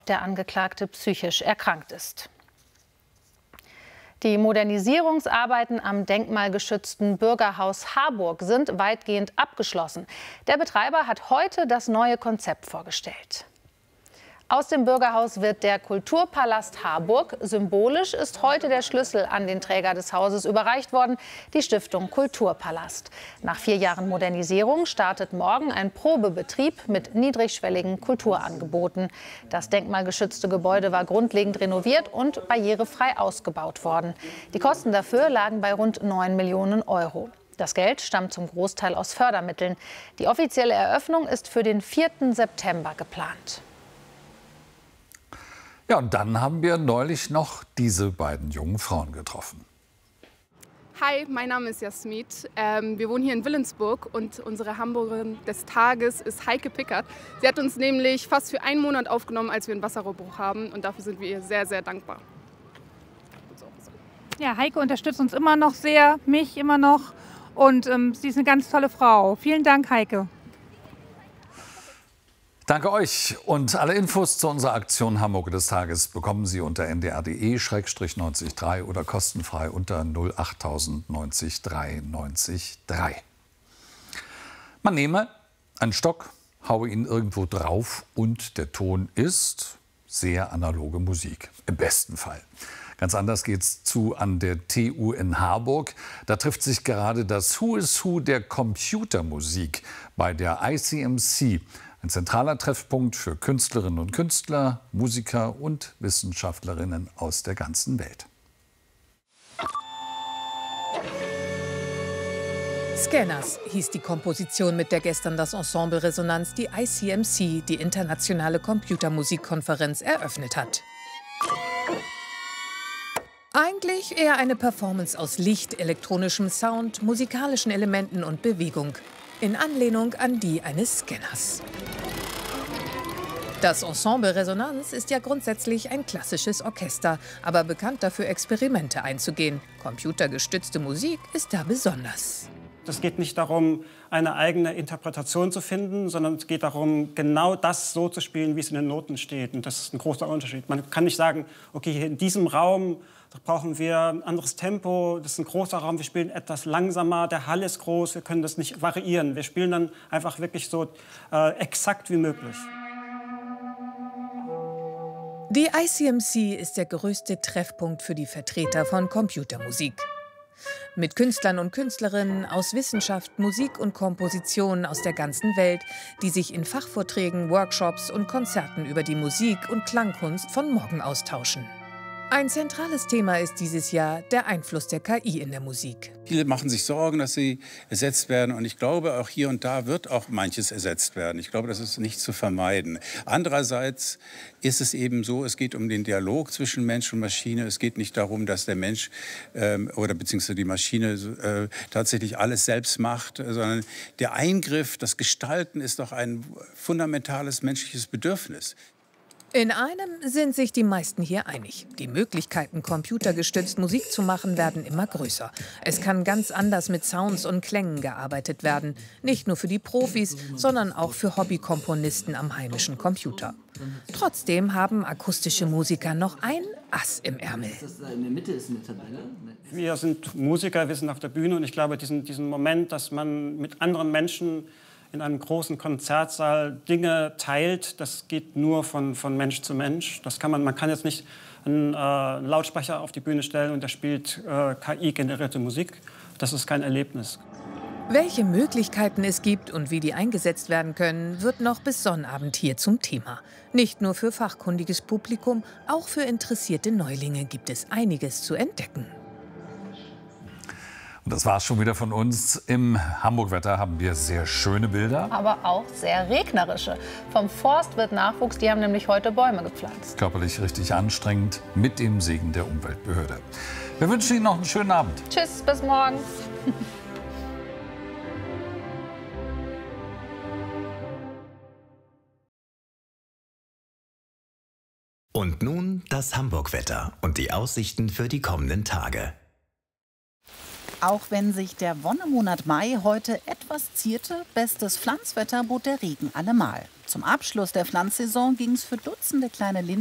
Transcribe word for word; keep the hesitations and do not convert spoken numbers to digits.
der Angeklagte psychisch erkrankt ist. Die Modernisierungsarbeiten am denkmalgeschützten Bürgerhaus Harburg sind weitgehend abgeschlossen. Der Betreiber hat heute das neue Konzept vorgestellt. Aus dem Bürgerhaus wird der Kulturpalast Harburg. Symbolisch ist heute der Schlüssel an den Träger des Hauses überreicht worden, die Stiftung Kulturpalast. Nach vier Jahren Modernisierung startet morgen ein Probebetrieb mit niedrigschwelligen Kulturangeboten. Das denkmalgeschützte Gebäude war grundlegend renoviert und barrierefrei ausgebaut worden. Die Kosten dafür lagen bei rund neun Millionen Euro. Das Geld stammt zum Großteil aus Fördermitteln. Die offizielle Eröffnung ist für den vierten September geplant. Ja, und dann haben wir neulich noch diese beiden jungen Frauen getroffen. Hi, mein Name ist Jasmin. Ähm, wir wohnen hier in Willensburg und unsere Hamburgerin des Tages ist Heike Pickert. Sie hat uns nämlich fast für einen Monat aufgenommen, als wir einen Wasserrohrbruch haben, und dafür sind wir ihr sehr, sehr dankbar. Ja, Heike unterstützt uns immer noch sehr, mich immer noch, und ähm, sie ist eine ganz tolle Frau. Vielen Dank, Heike. Danke euch, und alle Infos zu unserer Aktion Hamburg des Tages bekommen Sie unter n d r punkt d e Schrägstrich neunzig drei oder kostenfrei unter null acht null null neun drei neun drei. Man nehme einen Stock, haue ihn irgendwo drauf und der Ton ist sehr analoge Musik, im besten Fall. Ganz anders geht's zu an der T U in Harburg. Da trifft sich gerade das Who is Who der Computermusik bei der I C M C. Ein zentraler Treffpunkt für Künstlerinnen und Künstler, Musiker und Wissenschaftlerinnen aus der ganzen Welt. Scanners hieß die Komposition, mit der gestern das Ensemble Resonanz die I C M C, die internationale Computermusikkonferenz, eröffnet hat. Eigentlich eher eine Performance aus Licht, elektronischem Sound, musikalischen Elementen und Bewegung. In Anlehnung an die eines Scanners. Das Ensemble Resonanz ist ja grundsätzlich ein klassisches Orchester, aber bekannt dafür, Experimente einzugehen. Computergestützte Musik ist da besonders. Es geht nicht darum, eine eigene Interpretation zu finden, sondern es geht darum, genau das so zu spielen, wie es in den Noten steht. Und das ist ein großer Unterschied. Man kann nicht sagen, okay, hier in diesem Raum brauchen wir ein anderes Tempo, das ist ein großer Raum, wir spielen etwas langsamer, der Hall ist groß, wir können das nicht variieren. Wir spielen dann einfach wirklich so äh, exakt wie möglich. Die I C M C ist der größte Treffpunkt für die Vertreter von Computermusik. Mit Künstlern und Künstlerinnen aus Wissenschaft, Musik und Komposition aus der ganzen Welt, die sich in Fachvorträgen, Workshops und Konzerten über die Musik und Klangkunst von morgen austauschen. Ein zentrales Thema ist dieses Jahr der Einfluss der K I in der Musik. Viele machen sich Sorgen, dass sie ersetzt werden. Und ich glaube, auch hier und da wird auch manches ersetzt werden. Ich glaube, das ist nicht zu vermeiden. Andererseits ist es eben so, es geht um den Dialog zwischen Mensch und Maschine. Es geht nicht darum, dass der Mensch ähm, oder beziehungsweise die Maschine äh, tatsächlich alles selbst macht, sondern der Eingriff, das Gestalten ist doch ein fundamentales menschliches Bedürfnis. In einem sind sich die meisten hier einig. Die Möglichkeiten, computergestützt Musik zu machen, werden immer größer. Es kann ganz anders mit Sounds und Klängen gearbeitet werden. Nicht nur für die Profis, sondern auch für Hobbykomponisten am heimischen Computer. Trotzdem haben akustische Musiker noch ein Ass im Ärmel. Wir sind Musiker, wir sind auf der Bühne, und ich glaube, diesen, diesen Moment, dass man mit anderen Menschen in einem großen Konzertsaal Dinge teilt, das geht nur von, von Mensch zu Mensch. Das kann man, man kann jetzt nicht einen, äh, einen Lautsprecher auf die Bühne stellen und der spielt äh, K I-generierte Musik. Das ist kein Erlebnis. Welche Möglichkeiten es gibt und wie die eingesetzt werden können, wird noch bis Sonnabend hier zum Thema. Nicht nur für fachkundiges Publikum, auch für interessierte Neulinge gibt es einiges zu entdecken. Und das war es schon wieder von uns. Im Hamburg-Wetter haben wir sehr schöne Bilder. Aber auch sehr regnerische. Vom Forst wird Nachwuchs, die haben nämlich heute Bäume gepflanzt. Körperlich richtig anstrengend, mit dem Segen der Umweltbehörde. Wir wünschen Ihnen noch einen schönen Abend. Tschüss, bis morgen. Und nun das Hamburg-Wetter und die Aussichten für die kommenden Tage. Auch wenn sich der Wonnemonat Mai heute etwas zierte, bestes Pflanzwetter bot der Regen allemal. Zum Abschluss der Pflanzsaison ging es für Dutzende kleine Linsen